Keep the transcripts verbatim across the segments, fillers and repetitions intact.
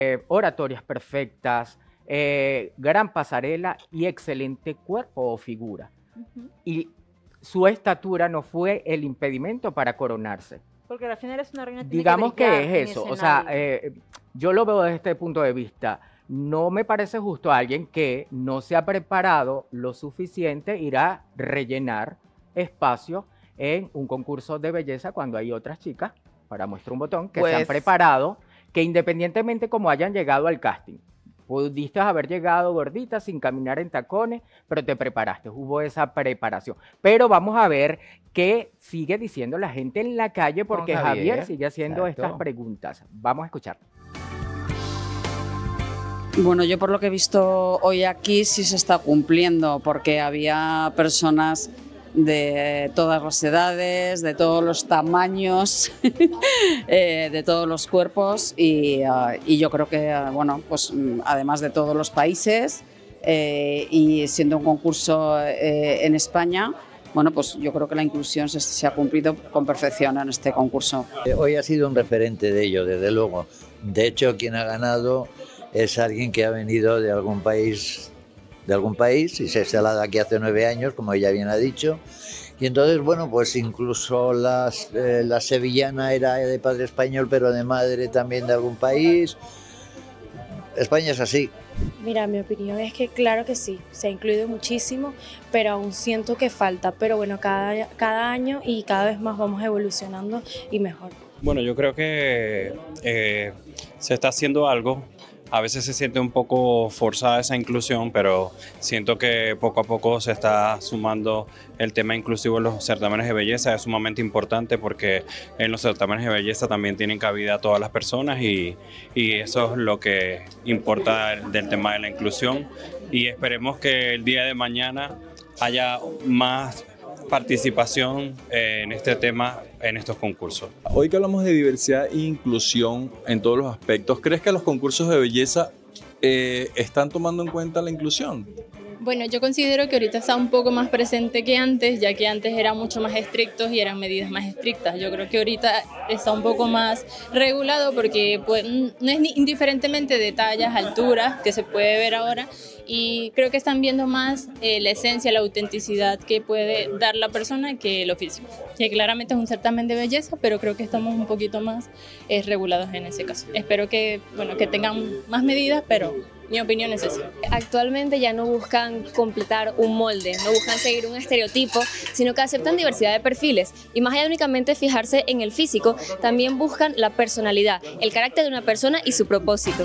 eh, oratorias perfectas, eh, gran pasarela y excelente cuerpo o figura. Ujú. Y su estatura no fue el impedimento para coronarse. Porque al final es una reina, tiene Digamos que brillar que en es eso, o sea, escenario. eh, yo lo veo desde este punto de vista. No me parece justo a alguien que no se ha preparado lo suficiente ir a rellenar espacio en un concurso de belleza cuando hay otras chicas, para muestra un botón, que se han Pues preparado, que independientemente como hayan llegado al casting, pudiste haber llegado gordita sin caminar en tacones, pero te preparaste, hubo esa preparación. Pero vamos a ver qué sigue diciendo la gente en la calle, con porque Javier, Javier, sigue haciendo estas exacto. preguntas. Vamos a escuchar. Bueno, yo por lo que he visto hoy aquí sí se está cumpliendo, porque había personas de todas las edades, de todos los tamaños, eh, de todos los cuerpos y, uh, y yo creo que, uh, bueno, pues además de todos los países eh, y siendo un concurso eh, en España, bueno, pues yo creo que la inclusión se, se ha cumplido con perfección en este concurso. Hoy ha sido un referente de ello, desde luego. De hecho, quien ha ganado es alguien que ha venido de algún país, de algún país y se ha instalado aquí hace nueve años, como ella bien ha dicho. Y entonces, bueno, pues incluso las, eh, la sevillana era de padre español, pero de madre también de algún país. España es así. Mira, mi opinión es que claro que sí, se ha incluido muchísimo, pero aún siento que falta. Pero bueno, cada, cada año y cada vez más vamos evolucionando y mejor. Bueno, yo creo que eh, se está haciendo algo. A veces se siente un poco forzada esa inclusión, pero siento que poco a poco se está sumando el tema inclusivo en los certámenes de belleza. Es sumamente importante porque en los certámenes de belleza también tienen cabida todas las personas y, y eso es lo que importa del tema de la inclusión. Y esperemos que el día de mañana haya más participación en este tema, en estos concursos. Hoy que hablamos de diversidad e inclusión en todos los aspectos, ¿crees que los concursos de belleza eh, están tomando en cuenta la inclusión? Bueno, yo considero que ahorita está un poco más presente que antes, ya que antes eran mucho más estrictos y eran medidas más estrictas. Yo creo que ahorita está un poco más regulado porque pues, no es indiferentemente de tallas, alturas, que se puede ver ahora, y creo que están viendo más eh, la esencia, la autenticidad que puede dar la persona que lo físico. Que claramente es un certamen de belleza, pero creo que estamos un poquito más eh, regulados en ese caso. Espero que, bueno, que tengan más medidas, pero mi opinión es esa. Actualmente ya no buscan completar un molde, no buscan seguir un estereotipo, sino que aceptan diversidad de perfiles. Y más allá de únicamente fijarse en el físico, también buscan la personalidad, el carácter de una persona y su propósito.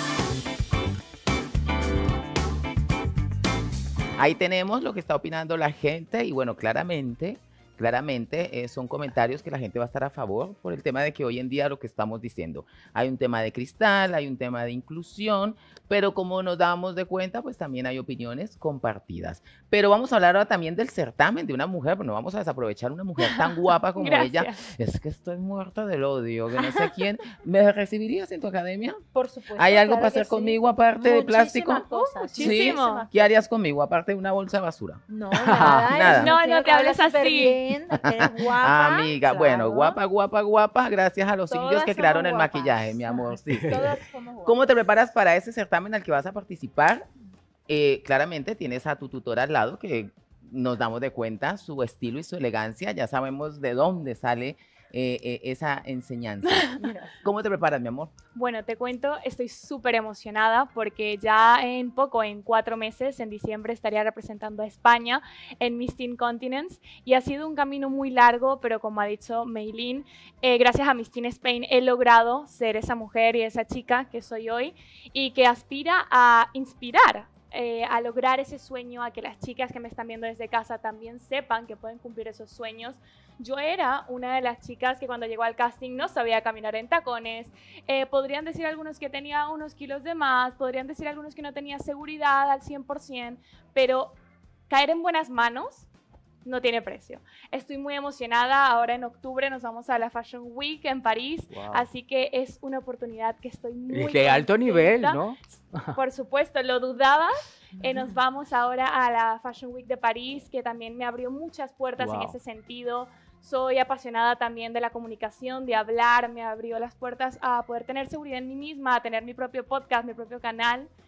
Ahí tenemos lo que está opinando la gente y bueno, claramente, claramente eh, son comentarios que la gente va a estar a favor por el tema de que hoy en día lo que estamos diciendo, hay un tema de cristal, hay un tema de inclusión, pero como nos damos de cuenta, pues también hay opiniones compartidas. Pero vamos a hablar ahora también del certamen de una mujer, pero no vamos a desaprovechar una mujer tan guapa como ella. Es que estoy muerta del odio, que no sé quién. ¿Me recibirías en tu academia? Por supuesto. ¿Hay algo claro para hacer que sí. conmigo aparte de plástico? Muchísimas cosas, ¿Sí? muchísimas. ¿Qué harías conmigo aparte de una bolsa de basura? No, nada. Nada. No, no te hables así. Bien, eres guapa. Amiga, claro. bueno, guapa, guapa, guapa, gracias a los Todas indios que somos crearon el guapas. maquillaje, mi amor. Sí, sí. Todas somos guapas. ¿Cómo te preparas para ese certamen al que vas a participar? Eh, claramente tienes a tu tutora al lado que nos damos de cuenta su estilo y su elegancia, ya sabemos de dónde sale eh, eh, esa enseñanza. ¿Cómo te preparas, mi amor? Bueno, te cuento, estoy súper emocionada porque ya en poco, en cuatro meses, en diciembre, estaría representando a España en Miss Teen Continents y ha sido un camino muy largo, pero como ha dicho Meilín, eh, gracias a Miss Teen Spain he logrado ser esa mujer y esa chica que soy hoy y que aspira a inspirar. Eh, a lograr ese sueño, a que las chicas que me están viendo desde casa también sepan que pueden cumplir esos sueños. Yo era una de las chicas que cuando llegó al casting no sabía caminar en tacones, eh, podrían decir algunos que tenía unos kilos de más, podrían decir algunos que no tenía seguridad al cien por ciento, pero caer en buenas manos no tiene precio. Estoy muy emocionada, ahora en octubre nos vamos a la Fashion Week en París, wow. Así que es una oportunidad que estoy muy de alto nivel, ¿no? Por supuesto, lo dudaba. Eh, nos vamos ahora a la Fashion Week de París, que también me abrió muchas puertas wow. en ese sentido. Soy apasionada también de la comunicación, de hablar, me abrió las puertas a poder tener seguridad en mí misma, a tener mi propio podcast, mi propio canal.